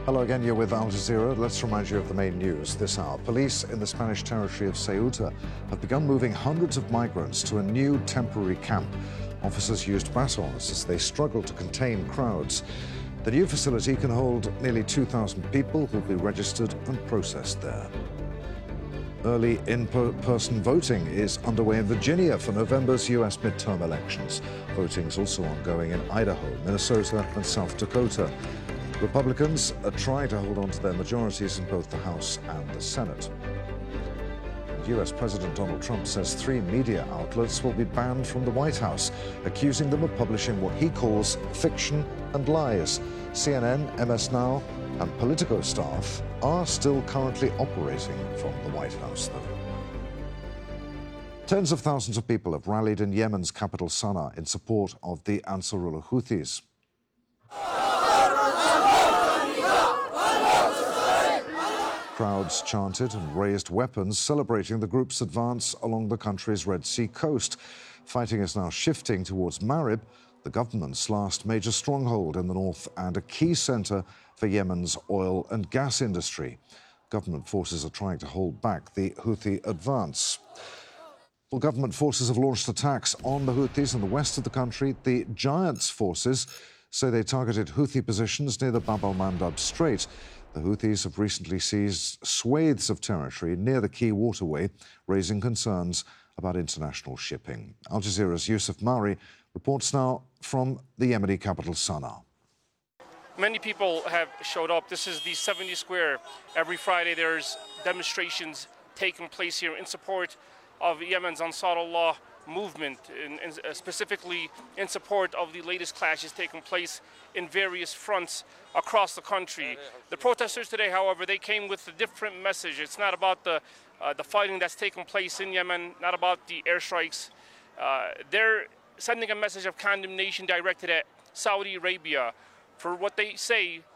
Hello again, you're with Al Jazeera. Let's remind you of the main news this hour. Police in the Spanish territory of Ceuta have begun moving hundreds of migrants to a new temporary camp. Officers used batons as they struggled to contain crowds. The new facility can hold nearly 2,000 people who will be registered and processed there. Early in-person voting is underway in Virginia for November's U.S. midterm elections. Voting is also ongoing in Idaho, Minnesota, and South Dakota. Republicans are trying to hold on to their majorities in both the House and the Senate. U.S. President Donald Trump says 3 media outlets will be banned from the White House, accusing them of publishing what he calls fiction and lies. CNN, MS Now, and Politico staff are still currently operating from the White House, though. Tens of thousands of people have rallied in Yemen's capital Sana'a in support of the Ansarullah Houthis. Crowds chanted and raised weapons, celebrating the group's advance along the country's Red Sea coast. Fighting is now shifting towards Marib, the government's last major stronghold in the north and a key centre for Yemen's oil and gas industry. Government forces are trying to hold back the Houthi advance. Well, government forces have launched attacks on the Houthis in the west of the country. The Giants forces say they targeted Houthi positions near the Bab al-Mandab Strait. The Houthis have recently seized swathes of territory near the key waterway, raising concerns about international shipping. Al Jazeera's Yusuf Mauri reports now from the Yemeni capital, Sana'a. Many people have showed up. This is the 70 Square. Every Friday there's demonstrations taking place here in support of Yemen's Ansarullah movement, and specifically in support of the latest clashes taking place in various fronts across the country. The protesters today, however, they came with a different message. It's not about the fighting that's taking place in Yemen, not about the airstrikes. They're sending a message of condemnation directed at Saudi Arabia for what they say